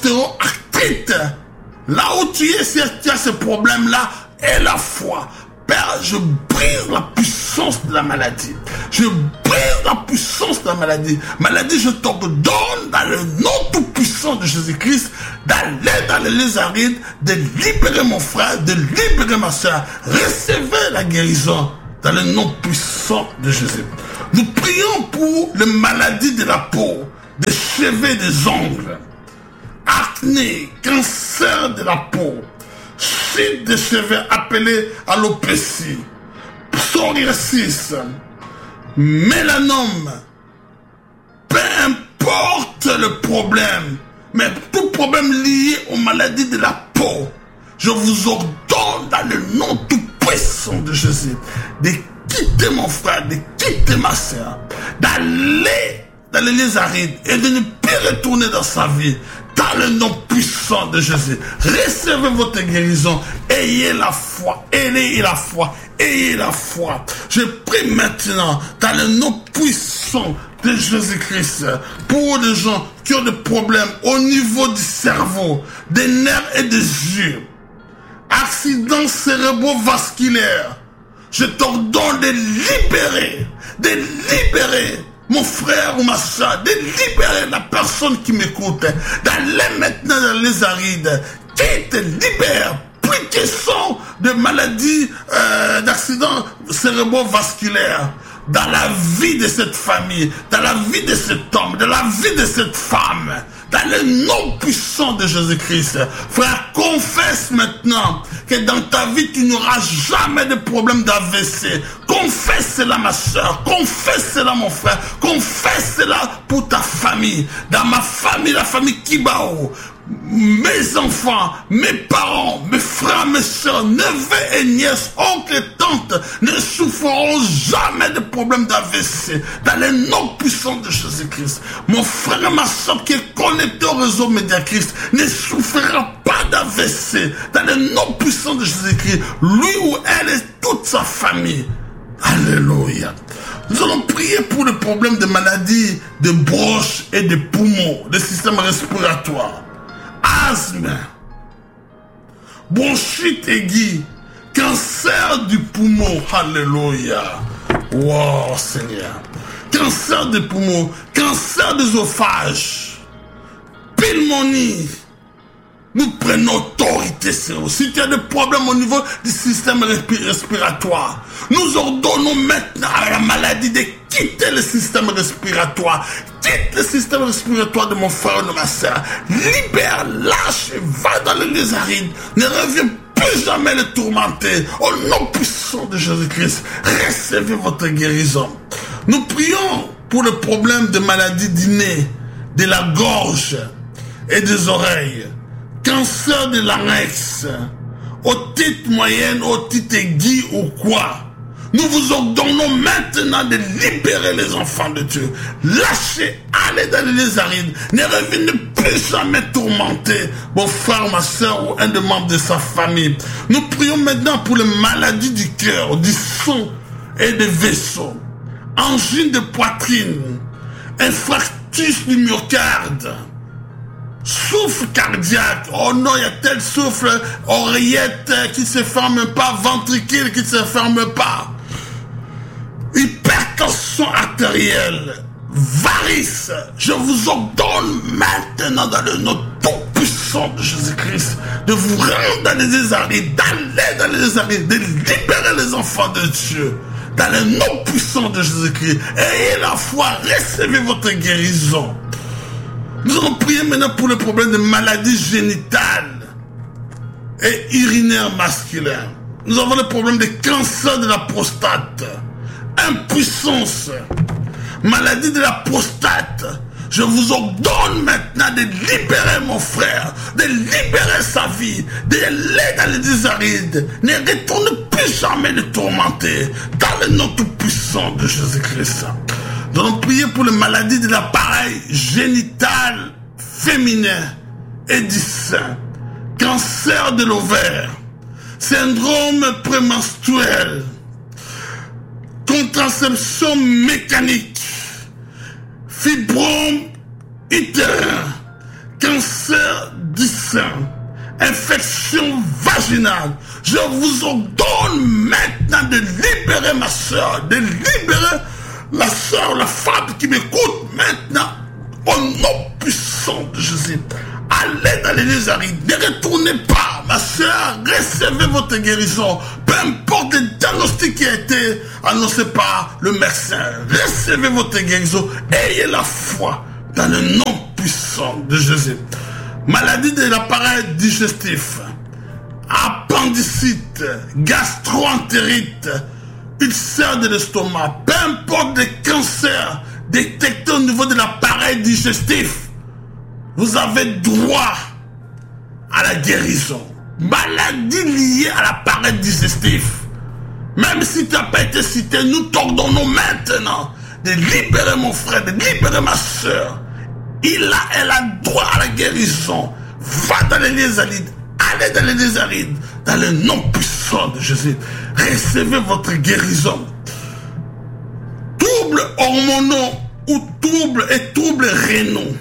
ostéoarthrite. Là où tu es, si tu as ce problème-là, et la foi. Père, je brise la puissance de la maladie. Je brise la puissance de la maladie. Maladie, je t'ordonne dans le nom tout-puissant de Jésus-Christ d'aller dans les arides, de libérer mon frère, de libérer ma soeur. Recevez la guérison dans le nom puissant de Jésus. Nous prions pour les maladies de la peau, des cheveux, des ongles, acné, cancer de la peau, chute des cheveux appelé alopécie, psoriasis, mélanome, peu importe le problème, mais tout problème lié aux maladies de la peau, je vous ordonne dans le nom tout puissant de Jésus de quitter mon frère, de quitter ma soeur, d'aller dans les lieux arides et de ne plus retourner dans sa vie. Dans le nom puissant de Jésus, recevez votre guérison. Ayez la foi, ayez la foi, ayez la foi. Je prie maintenant dans le nom puissant de Jésus-Christ pour les gens qui ont des problèmes au niveau du cerveau, des nerfs et des yeux, accidents cérébrovasculaires. Je t'ordonne de libérer mon frère ou ma soeur, de libérer la personne qui m'écoute, d'aller maintenant dans les arides, qui te libère, plus question de maladies, d'accidents cérébrovasculaires, dans la vie de cette famille, dans la vie de cet homme, dans la vie de cette femme, dans le nom puissant de Jésus-Christ. Frère, confesse maintenant que dans ta vie, tu n'auras jamais de problème d'AVC. Confesse cela, ma soeur. Confesse cela, mon frère. Confesse cela pour ta famille. Dans ma famille, la famille Kibao, mes enfants, mes parents, mes frères, mes soeurs, neveux et nièces, oncles et tantes ne souffreront jamais de problème d'AVC. Dans le nom puissant de Jésus-Christ. Mon frère et ma soeur qui est connecté au réseau Médiachrist ne souffrira pas d'AVC. Dans le nom puissant de Jésus-Christ. Lui ou elle et toute sa famille. Alléluia. Nous allons prier pour le problème de maladies de bronches et de poumons, de système respiratoire. Asthme, bronchite aiguë, cancer du poumon, alléluia, wow Seigneur, cancer des poumons, cancer d'œsophage, pneumonie, nous prenons autorité sur eux. Si tu as des problèmes au niveau du système respiratoire, nous ordonnons maintenant à la maladie de quitter le système respiratoire. Quitte le système respiratoire de mon frère et de ma soeur. Libère, lâche, va dans les lieux arides. Ne reviens plus jamais les tourmenter. Au nom puissant de Jésus-Christ, recevez votre guérison. Nous prions pour le problème de maladies du nez, de la gorge et des oreilles. Cancer de larynx, otite moyenne, otite aiguë ou quoi. Nous vous ordonnons maintenant de libérer les enfants de Dieu. Lâchez, allez dans les arides. Ne revenez plus jamais tourmenter vos frères, ma soeur ou un des membres de sa famille. Nous prions maintenant pour les maladies du cœur, du sang et des vaisseaux. Angine de poitrine, infarctus du myocarde, souffle cardiaque, oh non, il y a tel souffle, oreillette qui ne se ferme pas, ventricule qui ne se ferme pas, hypertension artérielle, varices. Je vous ordonne maintenant dans le nom tout puissant de Jésus-Christ de vous rendre dans les arides, d'aller dans les arides, de libérer les enfants de Dieu. Dans le nom puissant de Jésus-Christ, ayez la foi, recevez votre guérison. Nous allons prier maintenant pour le problème de maladies génitales et urinaires masculins. Nous avons le problème de cancer de la prostate, impuissance, maladie de la prostate. Je vous ordonne maintenant de libérer mon frère, de libérer sa vie, de l'aider dans les désarides. Ne retourne plus jamais le tourmenter dans le nom tout puissant de Jésus-Christ. Nous allons prier pour les maladies de l'appareil génital féminin et du sein, cancer de l'ovaire, syndrome prémenstruel, contraception mécanique, fibrome utérin, cancer sein, infection vaginale. Je vous ordonne maintenant de libérer ma soeur, de libérer la soeur, la femme qui m'écoute maintenant, au nom puissant de Jésus. Allez dans l'église aride, ne retournez pas, ma soeur, recevez votre guérison. Peu importe le diagnostic qui a été annoncé par le médecin, recevez votre guérison. Ayez la foi dans le nom puissant de Jésus. Maladie de l'appareil digestif, appendicite, gastro-entérite, ulcère de l'estomac, peu importe le cancer détecté au niveau de l'appareil digestif, vous avez droit à la guérison. Maladie liée à l'appareil digestif, même si tu n'as pas été cité, nous t'ordonnons maintenant de libérer mon frère, de libérer ma soeur. Elle a droit à la guérison. Va dans l'église aride, allez dans l'église aride, dans le nom puissant de Jésus. Recevez votre guérison. Troubles hormonaux ou troubles rénaux,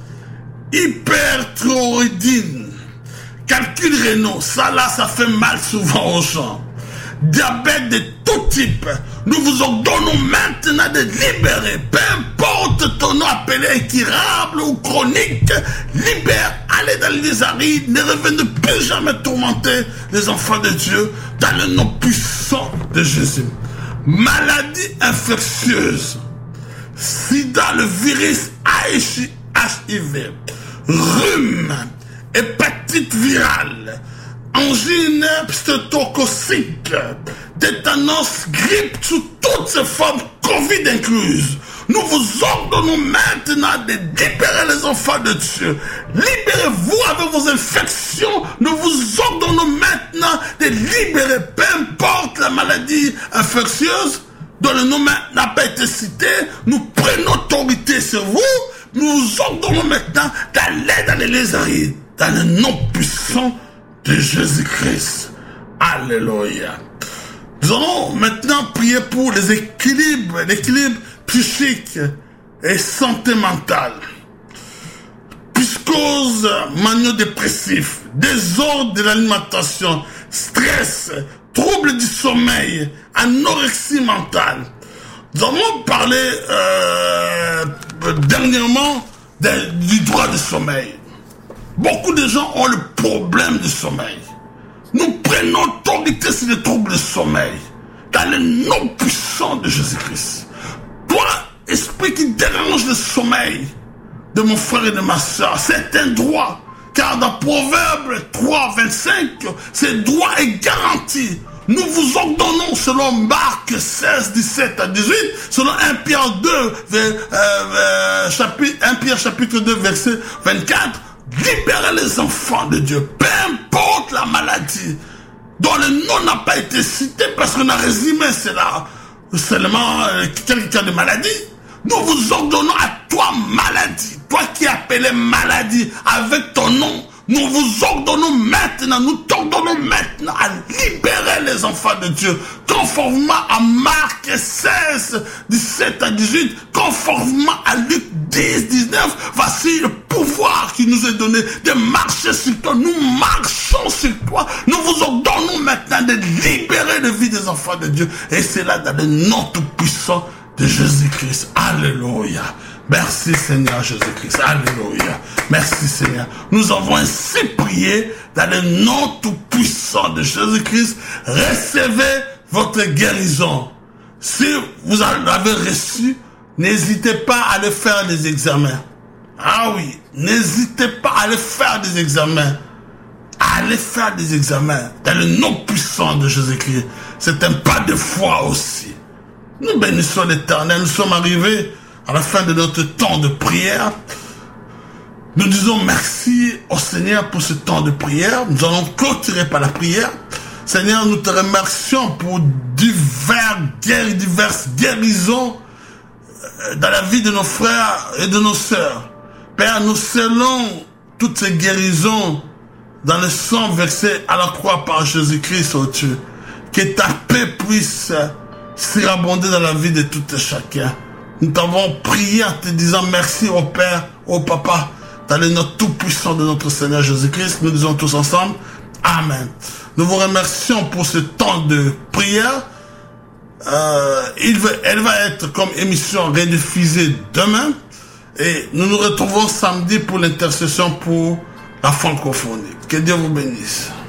hyperthyroïdie, calcul rénaux, ça fait mal souvent aux gens. Diabète de tout type, nous vous ordonnons maintenant de libérer, peu importe ton nom appelé incurable ou chronique, libère, allez dans les arides, ne revenez plus jamais tourmenter les enfants de Dieu dans le nom puissant de Jésus. Maladie infectieuse, sida, le virus HIV, rhume, hépatite virale, angine pneumococcique, tétanos, grippe sous toutes ces formes, Covid incluses. Nous vous ordonnons maintenant de libérer les enfants de Dieu. Libérez-vous avec vos infections. Nous vous ordonnons maintenant de libérer, peu importe la maladie infectieuse dont le nom n'a pas été cité. Nous prenons autorité sur vous. Nous vous ordonnons maintenant d'aller dans l'église aride, dans le nom puissant de Jésus-Christ. Alléluia. Nous allons maintenant prier pour l'équilibre psychique et santé mentale. Psychose mano-dépressif, désordre de l'alimentation, stress, troubles du sommeil, anorexie mentale. Nous allons parler dernièrement du droit du sommeil. Beaucoup de gens ont le problème du sommeil. Nous prenons autorité sur les troubles du sommeil dans le nom puissant de Jésus-Christ. Toi, esprit qui dérange le sommeil de mon frère et de ma soeur, c'est un droit. Car dans Proverbe 3, 25, ce droit est garanti. Nous vous ordonnons, selon Marc 16, 17 à 18, selon 1 Pierre 2, chapitre 2, verset 24, libérez les enfants de Dieu, peu importe la maladie, dont le nom n'a pas été cité, parce qu'on a résumé cela seulement quelqu'un qui a de maladie. Nous vous ordonnons à toi, maladie, toi qui es appelé maladie, avec ton nom, nous vous ordonnons maintenant, nous t'ordonnons maintenant à libérer les enfants de Dieu, conformément à Marc 16, 17 à 18, conformément à Luc 10, 19, voici le pouvoir qui nous est donné de marcher sur toi. Nous marchons sur toi. Nous vous ordonnons maintenant de libérer la vie des enfants de Dieu. Et c'est là dans le nom tout-puissant de Jésus-Christ. Alléluia. Merci Seigneur Jésus-Christ. Alléluia. Merci Seigneur. Nous avons ainsi prié dans le nom tout-puissant de Jésus-Christ. Recevez votre guérison. Si vous l'avez reçu, n'hésitez pas à aller faire des examens. Ah oui, n'hésitez pas à aller faire des examens. Allez faire des examens dans le nom puissant de Jésus-Christ. C'est un pas de foi aussi. Nous bénissons l'Éternel. Nous sommes arrivés à la fin de notre temps de prière. Nous disons merci au Seigneur pour ce temps de prière. Nous allons clôturer par la prière. Seigneur, nous te remercions pour diverses guérisons dans la vie de nos frères et de nos sœurs. Père, nous scellons toutes ces guérisons dans le sang versé à la croix par Jésus-Christ, oh Dieu. Que ta paix puisse surabonder dans la vie de tout et chacun. Nous t'avons prié en te disant merci au Père, au Papa. Dans le nom tout-puissant de notre Seigneur Jésus-Christ, nous disons tous ensemble, Amen. Nous vous remercions pour ce temps de prière. Elle va être comme émission rediffusée demain. Et nous nous retrouvons samedi pour l'intercession pour la francophonie. Que Dieu vous bénisse.